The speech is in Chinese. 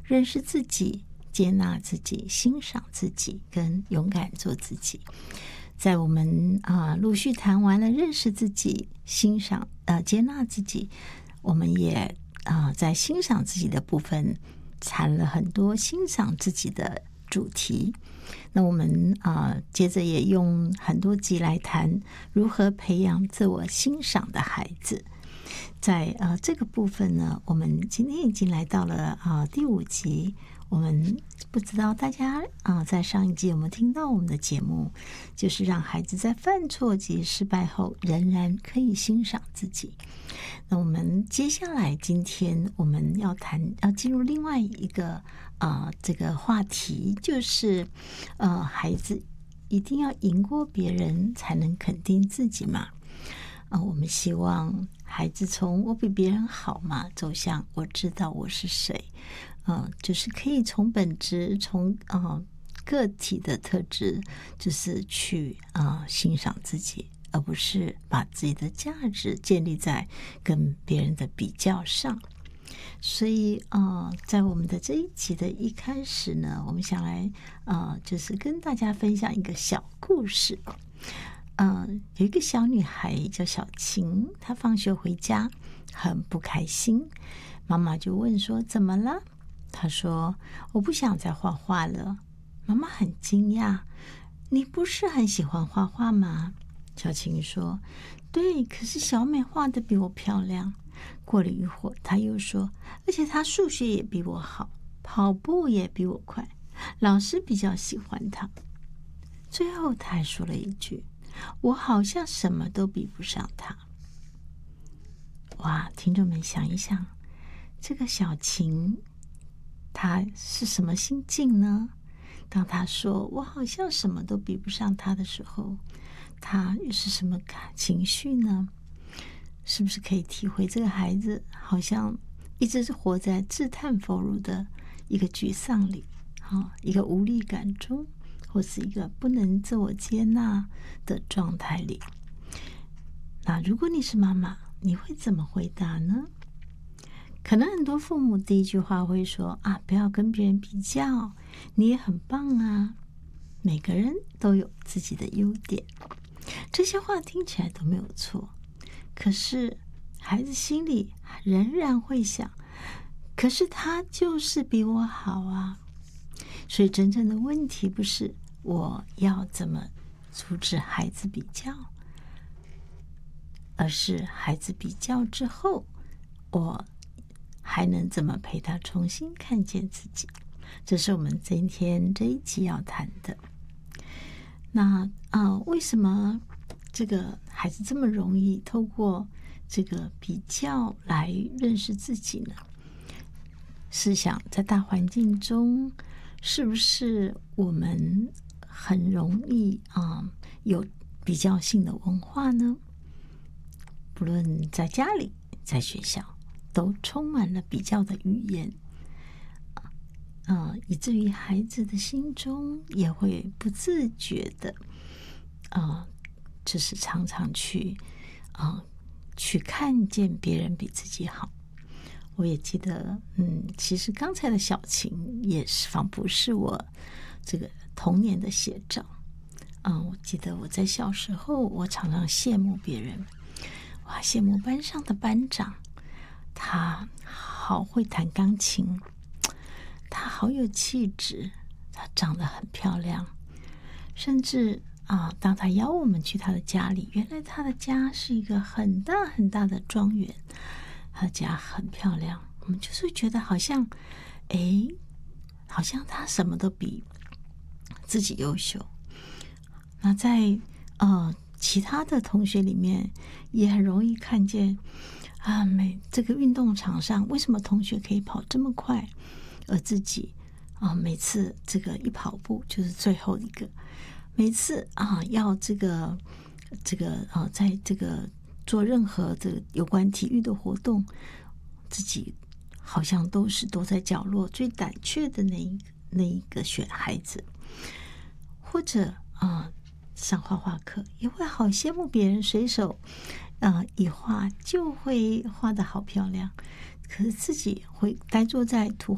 认识自己、接纳自己、欣赏自己跟勇敢做自己。在我们陆续谈完了认识自己、欣赏接纳自己，我们也在欣赏自己的部分谈了很多欣赏自己的主题。那我们接着也用很多集来谈如何培养自我欣赏的孩子。在这个部分呢，我们今天已经来到了第5集。我们不知道大家在上一集有没有听到我们的节目，就是让孩子在犯错及失败后仍然可以欣赏自己。那我们接下来今天我们要进入另外一个这个话题，就是孩子一定要赢过别人才能肯定自己嘛。我们希望孩子从我比别人好嘛，走向我知道我是谁。就是可以从本质，从个体的特质，就是去欣赏自己，而不是把自己的价值建立在跟别人的比较上。所以在我们的这一集的一开始呢，我们想来就是跟大家分享一个小故事。有一个小女孩叫小晴，她放学回家很不开心，妈妈就问说怎么了？她说我不想再画画了。妈妈很惊讶，你不是很喜欢画画吗？小晴说对，可是小美画得比我漂亮。过了一会儿她又说，而且她数学也比我好，跑步也比我快，老师比较喜欢她。最后她还说了一句，我好像什么都比不上她。哇，听众们想一想，这个小晴他是什么心境呢？当他说我好像什么都比不上他的时候，他又是什么情绪呢？是不是可以体会这个孩子好像一直是活在自叹弗如的一个沮丧里，一个无力感中，或是一个不能自我接纳的状态里？那如果你是妈妈，你会怎么回答呢？可能很多父母第一句话会说不要跟别人比较，你也很棒啊，每个人都有自己的优点。这些话听起来都没有错，可是孩子心里仍然会想，可是他就是比我好啊。所以真正的问题不是我要怎么阻止孩子比较，而是孩子比较之后，我还能怎么陪他重新看见自己？这是我们今天这一集要谈的。那为什么这个孩子这么容易透过这个比较来认识自己呢？试想在大环境中，是不是我们很容易有比较性的文化呢？不论在家里，在学校，都充满了比较的语言，以至于孩子的心中也会不自觉的，就是常常去看见别人比自己好。我也记得，其实刚才的小晴也是仿佛是我这个童年的写照。我记得我在小时候，我常常羡慕别人，羡慕班上的班长。他好会弹钢琴，他好有气质，他长得很漂亮，甚至当他邀我们去他的家里，原来他的家是一个很大很大的庄园，他的家很漂亮，我们就是觉得好像他什么都比自己优秀。那在其他的同学里面也很容易看见这个运动场上为什么同学可以跑这么快，而自己每次这个一跑步就是最后一个，每次要在这个做任何的有关体育的活动，自己好像都在角落最胆怯的那一个孩子。或者上画画课也会好羡慕别人随手一画就会画得好漂亮，可是自己会呆坐在图